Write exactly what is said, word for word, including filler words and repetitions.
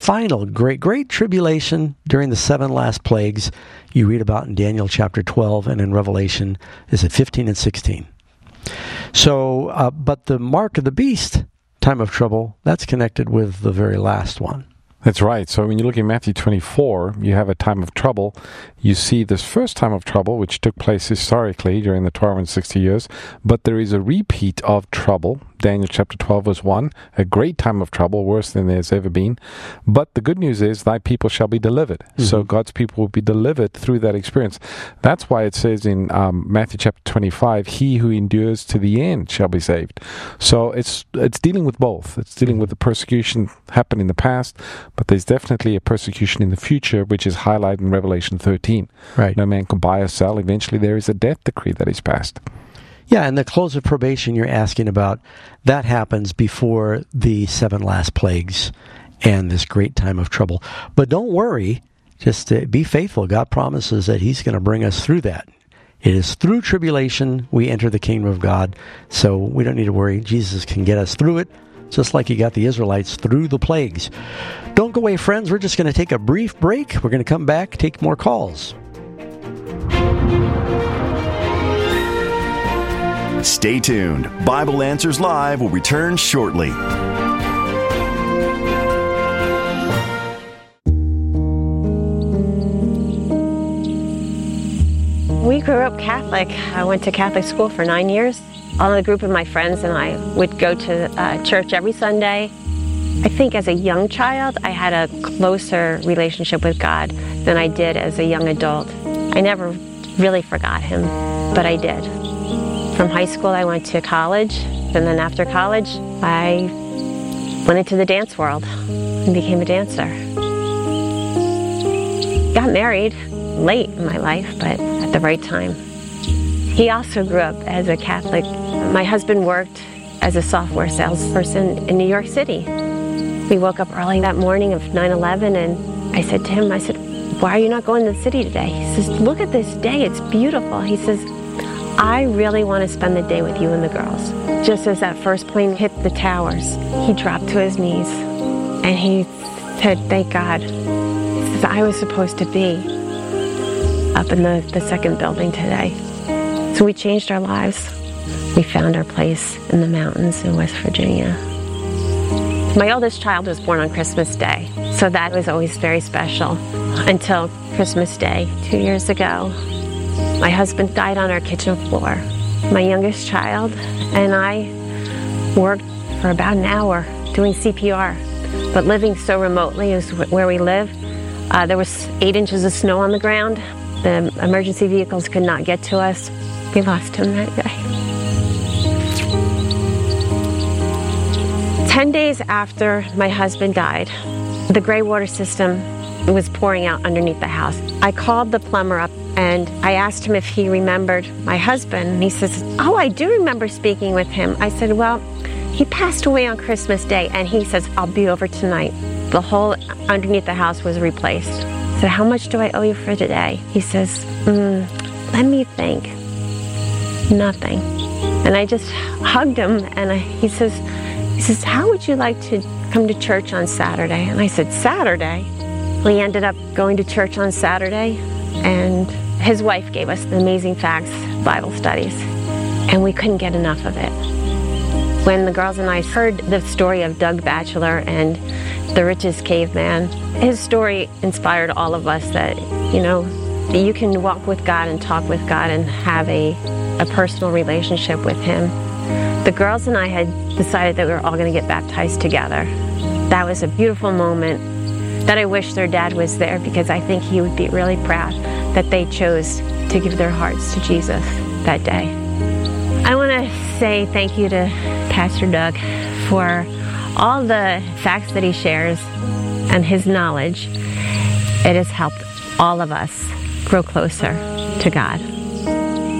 final great, great tribulation during the seven last plagues you read about in Daniel chapter twelve and in Revelation is at fifteen and sixteen. So, uh, but the mark of the beast, time of trouble, that's connected with the very last one. That's right. So when you look in Matthew twenty-four, you have a time of trouble. You see this first time of trouble, which took place historically during the twelve and sixty years, but there is a repeat of trouble. Daniel chapter twelve was one, a great time of trouble, worse than there's ever been. But the good news is, thy people shall be delivered. Mm-hmm. So God's people will be delivered through that experience. That's why it says in um, Matthew chapter twenty-five, he who endures to the end shall be saved. So it's it's dealing with both. It's dealing with the persecution happened in the past, but there's definitely a persecution in the future, which is highlighted in Revelation thirteen. Right. No man can buy or sell. Eventually there is a death decree that is passed. Yeah, and the close of probation you're asking about, that happens before the seven last plagues and this great time of trouble. But don't worry, just uh, be faithful. God promises that he's going to bring us through that. It is through tribulation we enter the kingdom of God, so we don't need to worry. Jesus can get us through it, just like he got the Israelites through the plagues. Don't go away, friends. We're just going to take a brief break. We're going to come back, take more calls. Stay tuned. Bible Answers Live will return shortly. We grew up Catholic. I went to Catholic school for nine years. All a group of my friends and I would go to uh, church every Sunday. I think as a young child, I had a closer relationship with God than I did as a young adult. I never really forgot him, but I did. From high school, I went to college, and then after college, I went into the dance world and became a dancer. Got married late in my life, but at the right time. He also grew up as a Catholic. My husband worked as a software salesperson in New York City. We woke up early that morning of nine eleven, and I said to him, I said, why are you not going to the city today? He says, look at this day, it's beautiful. He says, I really want to spend the day with you and the girls. Just as that first plane hit the towers, he dropped to his knees and he said, thank God. He says, I was supposed to be up in the, the second building today. So we changed our lives. We found our place in the mountains in West Virginia. My oldest child was born on Christmas Day, so that was always very special until Christmas Day two years ago. My husband died on our kitchen floor. My youngest child and I worked for about an hour doing C P R. But living so remotely as where we live, uh, there was eight inches of snow on the ground. The emergency vehicles could not get to us. We lost him that day. Ten days after my husband died, the gray water system was pouring out underneath the house. I called the plumber up and I asked him if he remembered my husband. And he says, oh, I do remember speaking with him. I said, well, he passed away on Christmas Day. And he says, I'll be over tonight. The hole underneath the house was replaced. I said, how much do I owe you for today? He says, mm, let me think. Nothing. And I just hugged him and I, he says, he says, how would you like to come to church on Saturday? And I said, Saturday? We ended up going to church on Saturday, and his wife gave us the Amazing Facts Bible studies, and we couldn't get enough of it. When the girls and I heard the story of Doug Batchelor and the richest caveman, his story inspired all of us that, you know, you can walk with God and talk with God and have a, a personal relationship with him. The girls and I had decided that we were all going to get baptized together. That was a beautiful moment that I wish their dad was there, because I think he would be really proud that they chose to give their hearts to Jesus that day. I want to say thank you to Pastor Doug for all the facts that he shares and his knowledge. It has helped all of us grow closer to God.